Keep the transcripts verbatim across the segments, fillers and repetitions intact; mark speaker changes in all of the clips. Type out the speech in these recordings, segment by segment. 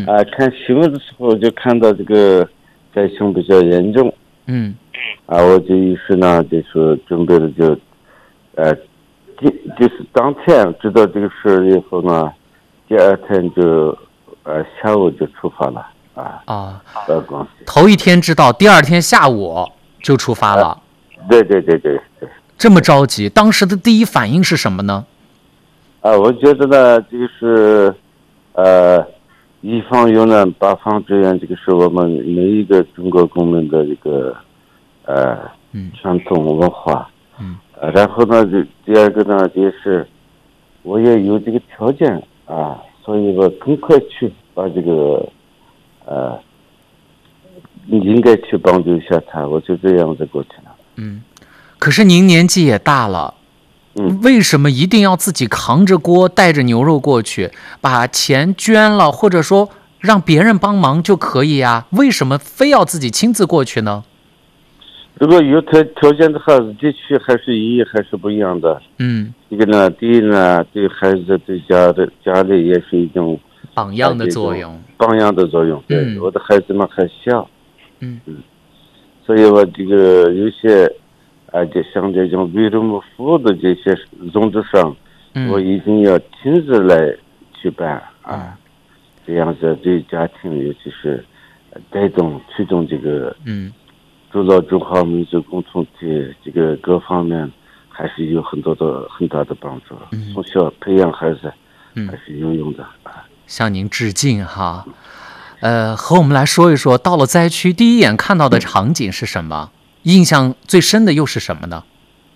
Speaker 1: 嗯
Speaker 2: 啊、看新闻的时候就看到这个灾情比较严重。
Speaker 1: 嗯
Speaker 2: 啊，我就于是呢，就是准备了就，呃，第就是当天知道这个事儿以后呢，第二天就，呃，下午就出发了啊，
Speaker 1: 啊，
Speaker 2: 到广西。
Speaker 1: 头一天知道，第二天下午就出发了，
Speaker 2: 对对对对对。
Speaker 1: 这么着急，当时的第一反应是什么呢？
Speaker 2: 啊，我觉得呢，这个是，呃，一方有难，八方支援，这个是我们每一个中国公民的一个，呃，
Speaker 1: 嗯
Speaker 2: 传统文化。
Speaker 1: 嗯。
Speaker 2: 呃，然后呢，这第二个呢，就是我也有这个条件啊，所以我更快去把这个，呃，应该去帮助一下他，我就这样子过去了。
Speaker 1: 嗯，可是您年纪也大了，
Speaker 2: 嗯，
Speaker 1: 为什么一定要自己扛着锅带着牛肉过去，把钱捐了，或者说让别人帮忙就可以呀？为什么非要自己亲自过去呢？
Speaker 2: 如果有条条件的话，自己去还是意义还是不一样的。
Speaker 1: 嗯，
Speaker 2: 这个呢，第一呢，对孩子对家的家里也是一种
Speaker 1: 榜样的作用，
Speaker 2: 榜样的作用。对，
Speaker 1: 嗯
Speaker 2: 我的孩子们还小。
Speaker 1: 嗯
Speaker 2: 嗯，所以我这个有些，啊，就像这种为人民服务的这些宗旨上，
Speaker 1: 嗯
Speaker 2: 我一定要亲自来去办啊，这样子对家庭，尤其是带动驱动这个，
Speaker 1: 嗯，
Speaker 2: 铸造中华民族共同体这个各方面，还是有很多的很大的帮助。
Speaker 1: 嗯
Speaker 2: 从小培养孩子，
Speaker 1: 嗯
Speaker 2: 还是有用的啊。
Speaker 1: 向您致敬哈。呃，和我们来说一说，到了灾区第一眼看到的场景是什么？印象最深的又是什么呢？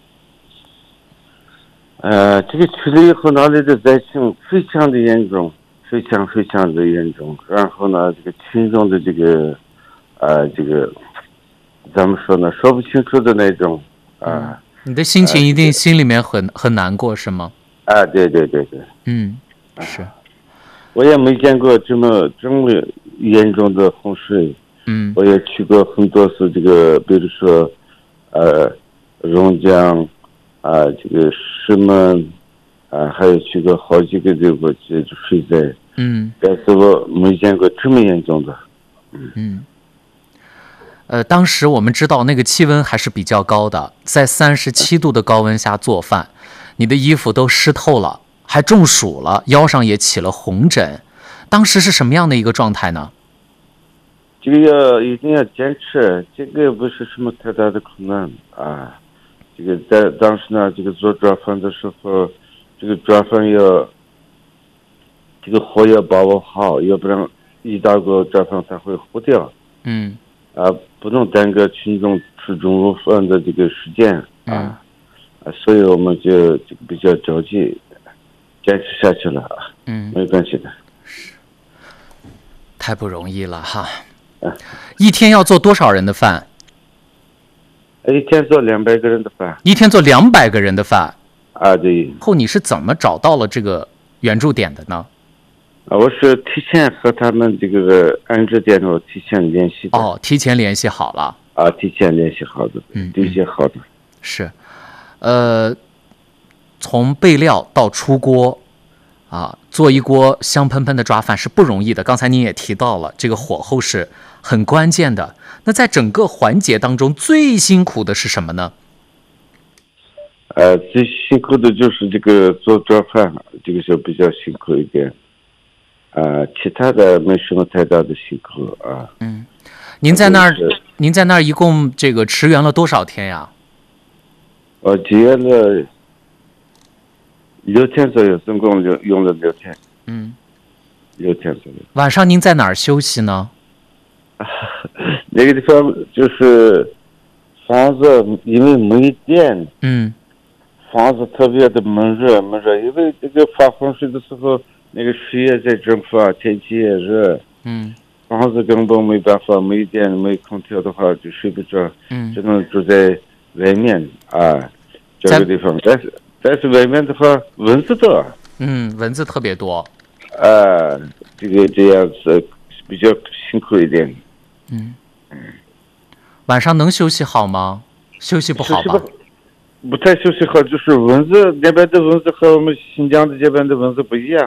Speaker 2: 呃，这个去了以后，那里的灾情非常的严重，非常非常的严重。然后呢，这个群众的这个，呃，这个怎么说呢，说不清楚的那种啊、呃
Speaker 1: 你的心情一定心里面很很难过，是吗？
Speaker 2: 啊，对对对对，
Speaker 1: 嗯，是，
Speaker 2: 我也没见过这么这么严重的洪水。
Speaker 1: 嗯
Speaker 2: 我也去过很多次，这个比如说，呃，榕江，啊、这个石门，啊、还有去过好几个这个这水灾，
Speaker 1: 嗯
Speaker 2: 但是我没见过这么严重的。
Speaker 1: 嗯。呃，当时我们知道那个气温还是比较高的，在三十七度的高温下做饭，你的衣服都湿透了，还中暑了，腰上也起了红疹。当时是什么样的一个状态呢？
Speaker 2: 这个要一定要坚持，这个不是什么太大的困难啊。这个在当时呢，这个做抓饭的时候，这个抓饭要这个火要把握好，要不然一大锅抓饭它会糊掉。
Speaker 1: 嗯
Speaker 2: 啊，不能耽搁群众吃中午饭的这个时间啊，啊，所以我们就这个比较着急，坚持下去了啊，
Speaker 1: 嗯，
Speaker 2: 没关系的。
Speaker 1: 太不容易了哈。一天要做多少人的饭？
Speaker 2: 一天做两百个人的饭
Speaker 1: 一天做两百个人的饭。
Speaker 2: 啊，对。
Speaker 1: 后你是怎么找到了这个援助点的呢？
Speaker 2: 啊，我是提前和他们这个安置点我提前联系的。
Speaker 1: 哦，提前联系好了。
Speaker 2: 啊，提前联系好的，
Speaker 1: 嗯，
Speaker 2: 联系好的。
Speaker 1: 是，呃，从备料到出锅，啊，做一锅香喷喷的抓饭是不容易的。刚才您也提到了，这个火候是很关键的。那在整个环节当中，最辛苦的是什么呢？
Speaker 2: 呃，最辛苦的就是这个做抓饭，这个是比较辛苦一点。啊，其他的没什么太大的辛苦啊。
Speaker 1: 嗯，您在那儿，您在那儿一共这个驰援了多少天呀？
Speaker 2: 我支援了六天左右，总共用用了六天。
Speaker 1: 嗯，
Speaker 2: 六天左右。
Speaker 1: 晚上您在哪儿休息呢？
Speaker 2: 那个地方就是房子，因为没电。
Speaker 1: 嗯。
Speaker 2: 房子特别的闷热，闷热，因为这个发洪水的时候，那个水也在蒸发，天气也热。
Speaker 1: 嗯。
Speaker 2: 房子根本没办法，没电没空调的话就睡不着。
Speaker 1: 嗯。
Speaker 2: 只能住在外面啊，这个地方。但是但是外面的话蚊子多。
Speaker 1: 嗯，蚊子特别多。
Speaker 2: 啊，这个这样子比较辛苦一点。
Speaker 1: 嗯。嗯。晚上能休息好吗？休息不好吧？
Speaker 2: 不太休息好，就是蚊子那边的蚊子和我们新疆的这边的蚊子不一样。